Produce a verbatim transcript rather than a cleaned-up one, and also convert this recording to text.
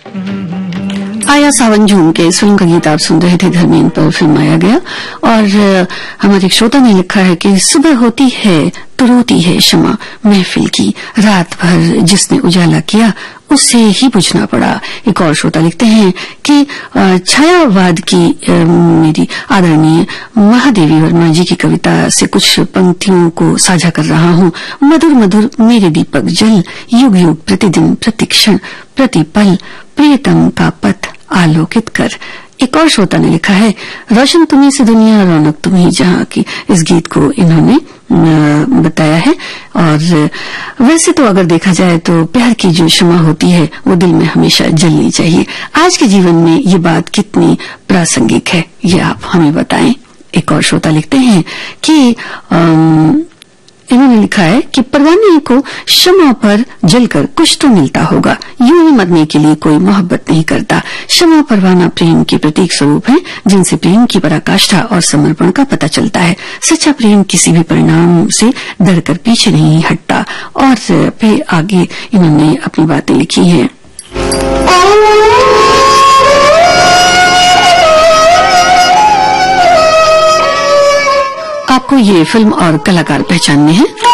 आया सावन झूम के इस फिल्म का गीत आप सुन रहे थे, धर्मेंद्र पर फिल्माया गया। और हमारे एक श्रोता ने लिखा है कि सुबह होती है तो रोती है शमा महफिल की, रात भर जिसने उजाला किया उससे ही बुझना पड़ा। एक और श्रोता लिखते हैं कि छायावाद की मेरी आदरणीय महादेवी वर्मा जी की कविता से कुछ पंक्तियों को साझा कर रहा हूं। मधुर मधुर मेरे दीपक जल, युग युग प्रतिदिन प्रतिक्षण प्रतिपल प्रियतम का पथ आलोकित कर। एक और श्रोता ने लिखा है, रोशन तुम्ही से दुनिया रौनक तुम्ही जहां की। इस गीत को इन्होंने बताया है। और वैसे तो अगर देखा जाए तो प्यार की जो शमा होती है वो दिल में हमेशा जलनी चाहिए। आज के जीवन में ये बात कितनी प्रासंगिक है ये आप हमें बताएं। एक और श्रोता लिखते हैं कि आम, इन्होंने लिखा है कि परवाने को शमा पर जलकर कुछ तो मिलता होगा, यूं ही मरने के लिए कोई मोहब्बत नहीं करता। शमा परवाना प्रेम के प्रतीक स्वरूप है, जिनसे प्रेम की पराकाष्ठा और समर्पण का पता चलता है। सच्चा प्रेम किसी भी परिणाम से डरकर पीछे नहीं हटता। और फिर आगे इन्होंने अपनी बातें लिखी हैं। आपको ये फिल्म और कलाकार पहचानने हैं।